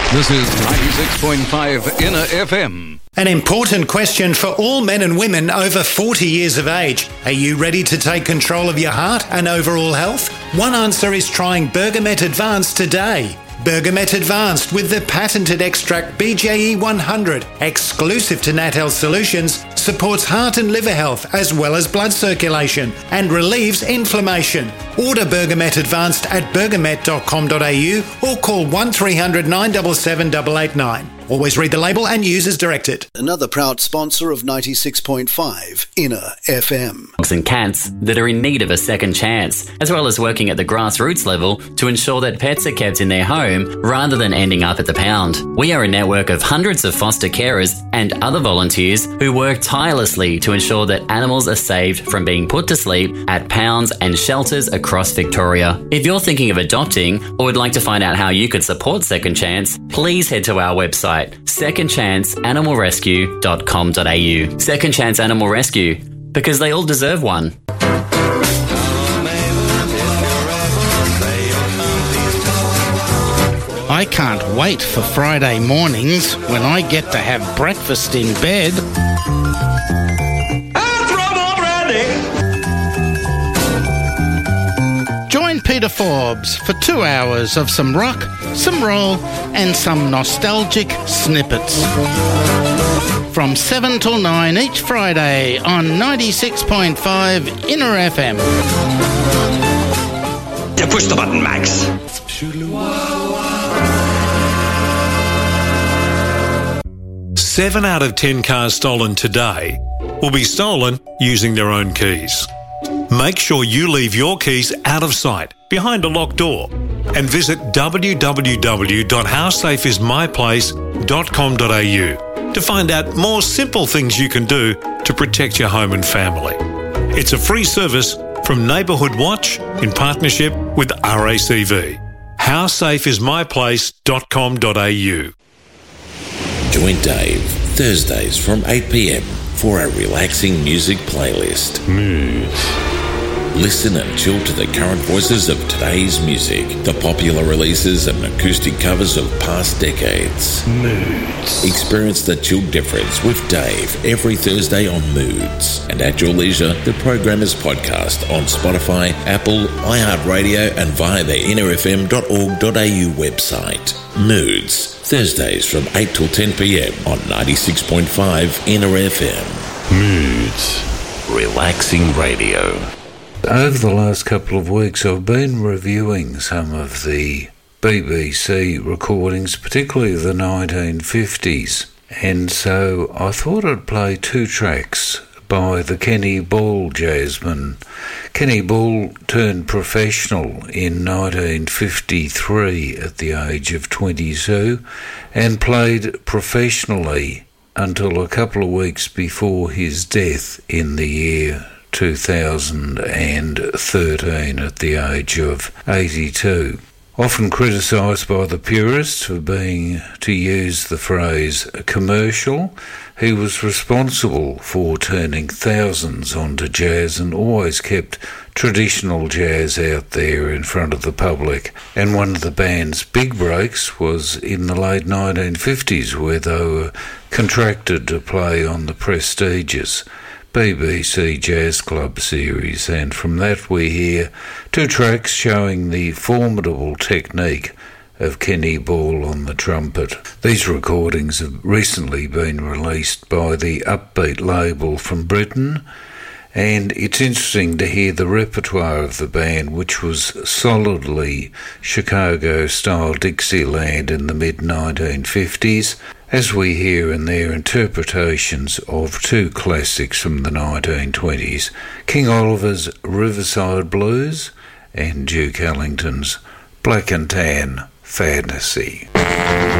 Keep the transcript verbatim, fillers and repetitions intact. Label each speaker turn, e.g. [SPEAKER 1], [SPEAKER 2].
[SPEAKER 1] This is ninety-six point five Inner F M.
[SPEAKER 2] An important question for all men and women over forty years of age. Are you ready to take control of your heart and overall health? One answer is trying Bergamet Advanced today. Bergamet Advanced with the patented extract B J E one hundred, exclusive to Nat Health Solutions, supports heart and liver health as well as blood circulation and relieves inflammation. Order Bergamet Advanced at bergamet dot com dot a u or call one three hundred nine seven seven eight eight nine. Always read the label and use as directed.
[SPEAKER 3] Another proud sponsor of ninety-six point five Inner F M.
[SPEAKER 4] Dogs and cats that are in need of a second chance, as well as working at the grassroots level to ensure that pets are kept in their home rather than ending up at the pound. We are a network of hundreds of foster carers and other volunteers who work tirelessly to ensure that animals are saved from being put to sleep at pounds and shelters across Victoria. If you're thinking of adopting or would like to find out how you could support Second Chance, please head to our website second chance animal rescue dot com dot a u. Second Chance Animal Rescue, because they all deserve one.
[SPEAKER 5] I can't wait for Friday mornings when I get to have breakfast in bed. Join Peter Forbes for two hours of some rock, some roll and some nostalgic snippets. From seven till nine each Friday on ninety-six point five Inner F M.
[SPEAKER 6] You push the button, Max.
[SPEAKER 7] Seven out of ten cars stolen today will be stolen using their own keys. Make sure you leave your keys out of sight, behind a locked door, and visit w w w dot how safe is my place dot com dot a u to find out more simple things you can do to protect your home and family. It's a free service from Neighbourhood Watch in partnership with R A C V. how safe is my place dot com dot a u.
[SPEAKER 8] Join Dave Thursdays from eight p m for a relaxing music playlist.
[SPEAKER 9] Moods.
[SPEAKER 8] Listen and chill to the current voices of today's music, the popular releases and acoustic covers of past decades.
[SPEAKER 9] Moods.
[SPEAKER 8] Experience the chill difference with Dave every Thursday on Moods. And at your leisure, the program is podcast on Spotify, Apple, iHeartRadio and via the inner f m dot org dot a u website. Moods, Thursdays from eight till ten p m on ninety-six point five Inner F M.
[SPEAKER 9] Moods.
[SPEAKER 8] Relaxing radio.
[SPEAKER 10] Over the last couple of weeks, I've been reviewing some of the B B C recordings, particularly the nineteen fifties, and so I thought I'd play two tracks by the Kenny Ball Jazzmen. Kenny Ball turned professional in nineteen fifty-three at the age of twenty-two and played professionally until a couple of weeks before his death in the year two thousand thirteen at the age of eighty-two. Often criticised by the purists for being, to use the phrase, commercial, he was responsible for turning thousands onto jazz and always kept traditional jazz out there in front of the public. And one of the band's big breaks was in the late nineteen fifties, where they were contracted to play on the prestigious B B C Jazz Club series, and from that we hear two tracks showing the formidable technique of Kenny Ball on the trumpet. These recordings have recently been released by the Upbeat label from Britain, and it's interesting to hear the repertoire of the band, which was solidly Chicago-style Dixieland in the mid nineteen fifties, as we hear in their interpretations of two classics from the nineteen twenties, King Oliver's Riverside Blues and Duke Ellington's Black and Tan Fantasy.